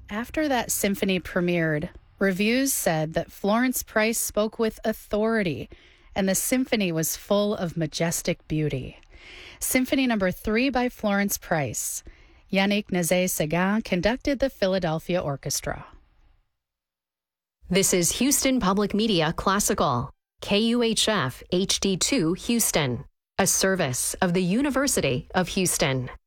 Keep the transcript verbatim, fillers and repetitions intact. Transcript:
After that symphony premiered, reviews said that Florence Price spoke with authority, and the symphony was full of majestic beauty. Symphony Number Three by Florence Price. Yannick Nézet-Séguin conducted the Philadelphia Orchestra. This is Houston Public Media Classical, K U H F H D two Houston, a service of the University of Houston.